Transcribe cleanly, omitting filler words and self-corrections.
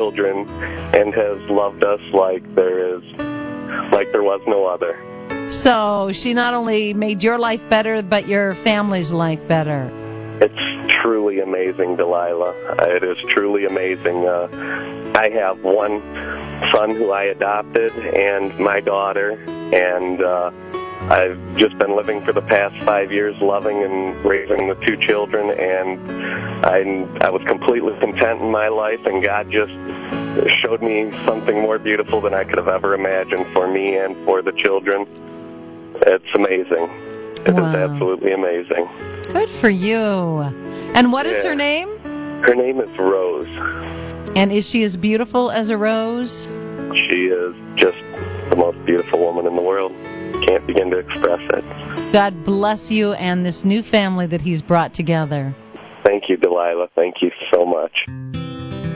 children and has loved us like there was no other. So she not only made your life better, but your family's life better. It's truly amazing, Delilah. It is truly amazing. I have one son who I adopted and my daughter, and I've just been living for the past 5 years, loving and raising the 2 children, and I was completely content in my life, and God just showed me something more beautiful than I could have ever imagined for me and for the children. It's amazing. It is absolutely amazing. Good for you. And what is her name? Her name is Rose. And is she as beautiful as a rose? She is just the most beautiful woman in the world. Can't begin to express it. God bless you and this new family that He's brought together. Thank you, Delilah. Thank you so much.